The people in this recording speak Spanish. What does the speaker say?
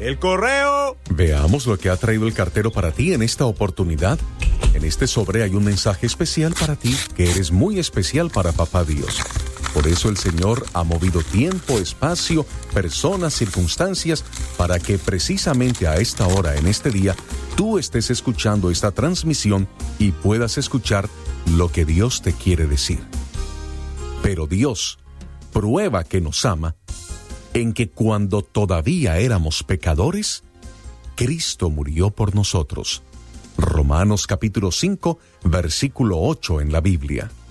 ¡El correo! Veamos lo que ha traído el cartero para ti en esta oportunidad. En este sobre hay un mensaje especial para ti, que eres muy especial para Papá Dios. Por eso el Señor ha movido tiempo, espacio, personas, circunstancias, para que precisamente a esta hora, en este día, tú estés escuchando esta transmisión y puedas escuchar lo que Dios te quiere decir. Pero Dios prueba que nos ama en que cuando todavía éramos pecadores, Cristo murió por nosotros. Romanos capítulo 5, versículo 8 en la Biblia.